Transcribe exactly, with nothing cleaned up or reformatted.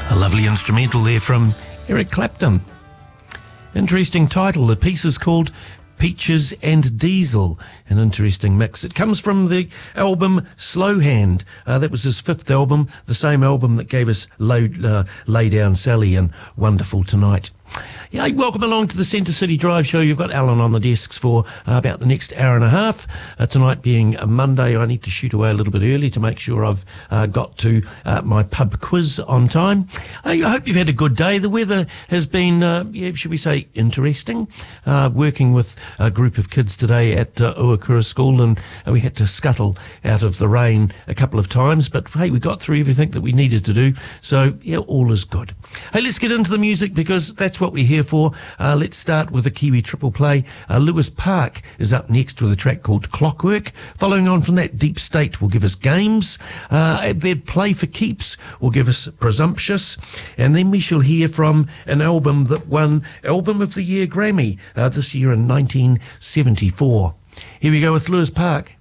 A lovely instrumental there from Eric Clapton. Interesting title. The piece is called Peaches and Diesel, an interesting mix. It comes from the album Slow Hand. Uh, that was his fifth album, the same album that gave us Low, uh, Lay Down Sally and Wonderful Tonight. Yeah, welcome along to the Centre City Drive show. You've got Alan on the desks for uh, about the next hour and a half. Uh, tonight being a Monday, I need to shoot away a little bit early to make sure I've uh, got to uh, my pub quiz on time. Uh, I hope you've had a good day. The weather has been, uh, yeah, should we say, interesting. Uh, working with a group of kids today at uh, Uakura School, and uh, we had to scuttle out of the rain a couple of times. But hey, we got through everything that we needed to do. So yeah, all is good. Hey, let's get into the music because that's what we're here for. Uh, let's start with a Kiwi triple play. Uh, Lewis Park is up next with a track called Clockwork. Following on from that, Deep State will give us Games. Uh, their Play for Keeps will give us Presumptuous. And then we shall hear from an album that won Album of the Year Grammy uh, this year in nineteen seventy-four. Here we go with Lewis Park.